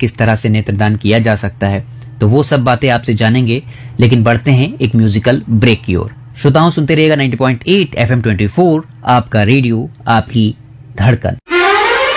किस तरह से नेत्रदान किया जा सकता है, तो वो सब बातें आपसे जानेंगे। लेकिन बढ़ते हैं एक म्यूजिकल ब्रेक की ओर। श्रोताओं, सुनते रहिएगा 90.8 FM 24, आपका रेडियो, आपकी धड़कन।